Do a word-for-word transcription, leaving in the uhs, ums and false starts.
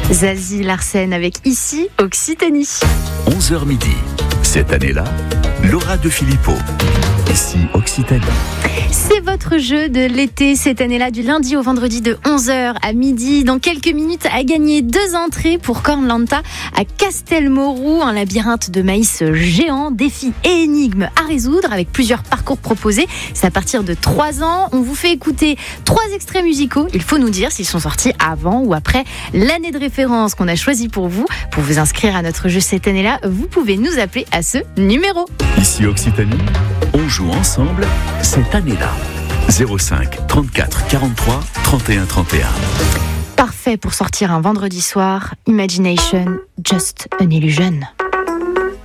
Zazie Larsen avec Ici Occitanie. onze heures midi. Cette année-là, Laura De Filippo. Ici Occitanie. C'est votre jeu de l'été cette année-là, du lundi au vendredi de onze heures à midi. Dans quelques minutes, à gagner deux entrées pour Cornlanta à Castelmourou, un labyrinthe de maïs géant, défis et énigmes à résoudre avec plusieurs parcours proposés. C'est à partir de trois ans. On vous fait écouter trois extraits musicaux. Il faut nous dire s'ils sont sortis avant ou après l'année de référence qu'on a choisie pour vous. Pour vous inscrire à notre jeu cette année-là, vous pouvez nous appeler à ce numéro. Ici Occitanie, on joue ensemble cette année-là. zéro cinq trente-quatre quarante-trois trente et un trente et un. Parfait pour sortir un vendredi soir. Imagination, Just an Illusion.